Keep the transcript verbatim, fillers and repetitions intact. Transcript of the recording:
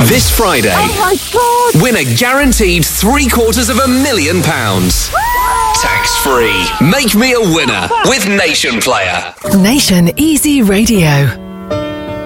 This Friday, Oh my God! win a guaranteed three quarters of a million pounds. Tax-free. Make me a winner with Nation Player. Nation Easy Radio.